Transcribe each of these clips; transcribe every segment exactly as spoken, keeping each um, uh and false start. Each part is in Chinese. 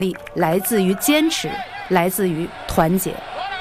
力来自于坚持，来自于团结。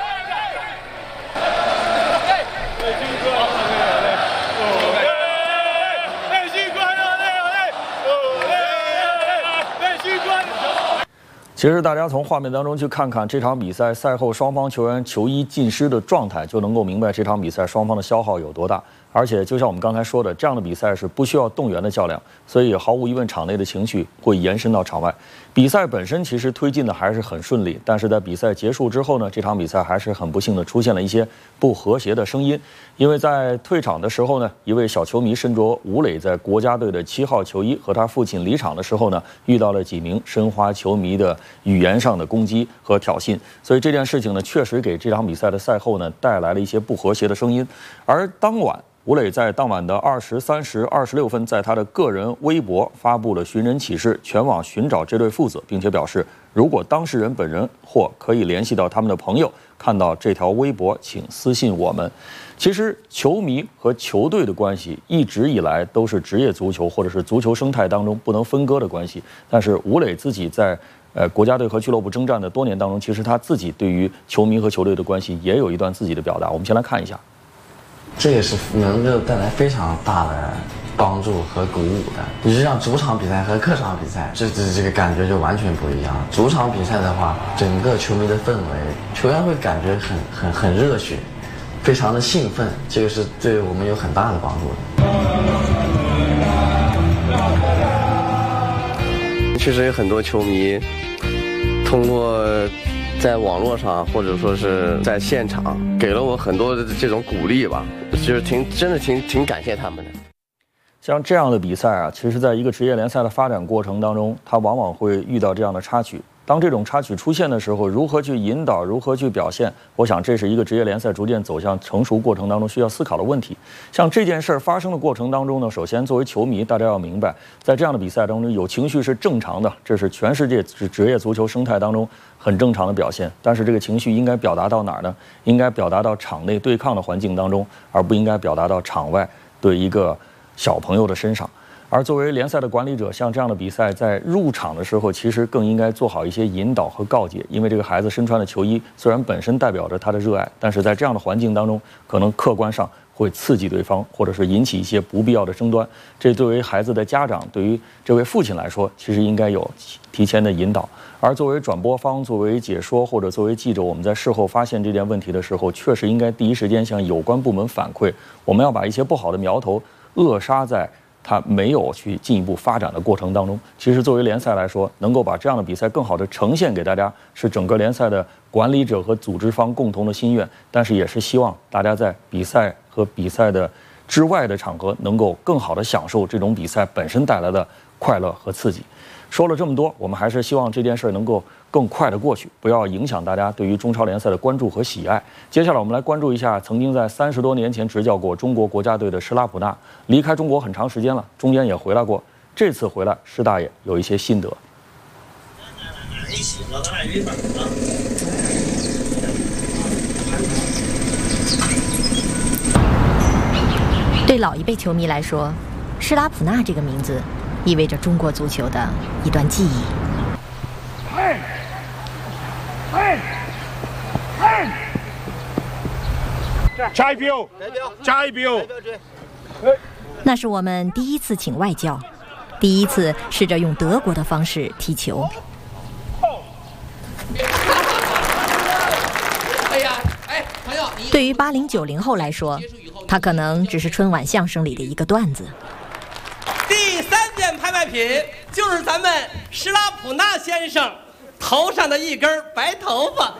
其实大家从画面当中去看看这场比赛赛后双方球员球衣浸湿的状态，就能够明白这场比赛双方的消耗有多大。而且就像我们刚才说的，这样的比赛是不需要动员的较量，所以毫无疑问场内的情绪会延伸到场外。比赛本身其实推进的还是很顺利，但是在比赛结束之后呢，这场比赛还是很不幸的出现了一些不和谐的声音。因为在退场的时候呢，一位小球迷身着吴磊在国家队的七号球衣和他父亲离场的时候呢，遇到了几名申花球迷的语言上的攻击和挑衅，所以这件事情呢，确实给这场比赛的赛后呢带来了一些不和谐的声音。而当晚，吴磊在当晚的二十三时二十六分，在他的个人微博发布了寻人启事，全网寻找这对父子，并且表示，如果当事人本人或可以联系到他们的朋友看到这条微博，请私信我们。其实，球迷和球队的关系一直以来都是职业足球或者是足球生态当中不能分割的关系。但是吴磊自己在呃国家队和俱乐部征战的多年当中，其实他自己对于球迷和球队的关系也有一段自己的表达。我们先来看一下。 这也是能够带来非常大的帮助和鼓舞的。你就像主场比赛和客场比赛，这这这个感觉就完全不一样。主场比赛的话，整个球迷的氛围，球员会感觉很很很热血，非常的兴奋，这个是对我们有很大的帮助的。确实有很多球迷通过在网络上或者说是在现场给了我很多的这种鼓励吧，就是挺真的挺挺感谢他们的。 像这样的比赛啊，其实在一个职业联赛的发展过程当中，它往往会遇到这样的插曲。当这种插曲出现的时候，如何去引导，如何去表现，我想这是一个职业联赛逐渐走向成熟过程当中需要思考的问题。像这件事儿发生的过程当中呢，首先作为球迷，大家要明白，在这样的比赛当中有情绪是正常的，这是全世界职业足球生态当中很正常的表现。但是这个情绪应该表达到哪儿呢？应该表达到场内对抗的环境当中，而不应该表达到场外对一个小朋友的身上。而作为联赛的管理者，像这样的比赛在入场的时候，其实更应该做好一些引导和告诫。因为这个孩子身穿的球衣虽然本身代表着他的热爱，但是在这样的环境当中，可能客观上会刺激对方，或者是引起一些不必要的争端。这对于孩子的家长，对于这位父亲来说，其实应该有提前的引导。而作为转播方，作为解说或者作为记者，我们在事后发现这件问题的时候，确实应该第一时间向有关部门反馈。我们要把一些不好的苗头扼杀在他没有去进一步发展的过程当中。其实作为联赛来说，能够把这样的比赛更好的呈现给大家，是整个联赛的管理者和组织方共同的心愿，但是也是希望大家在比赛和比赛的之外的场合能够更好的享受这种比赛本身带来的快乐和刺激。说了这么多，我们还是希望这件事能够更快的过去，不要影响大家对于中超联赛的关注和喜爱。接下来我们来关注一下曾经在三十多年前执教过中国国家队的施拉普纳，离开中国很长时间了，中间也回来过。这次回来，施大爷有一些心得。 对老一辈球迷来说，施拉普纳这个名字意味着中国足球的一段记忆。 加油！加油！ 那是我们第一次请外教，第一次试着用德国的方式踢球。对于八零九零后来说，他可能只是春晚相声里的一个段子。 第三件拍卖品就是咱们施拉普纳先生头上的一根白头发。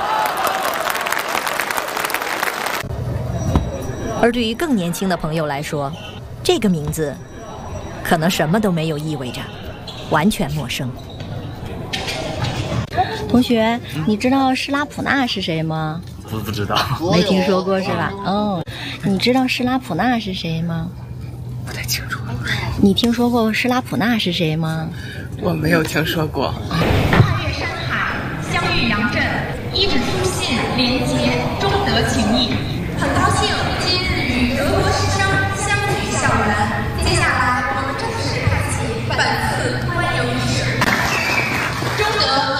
而对于更年轻的朋友来说，这个名字可能什么都没有意味着，完全陌生。 同学，你知道施拉普纳是谁吗？ 不不知道， 没听说过是吧？哦，你知道施拉普纳是谁吗？ 不太清楚。 你听说过施拉普纳是谁吗？ 我没有听说过。 跨越山海，相遇杨震，一纸书信连结中德情谊。很高兴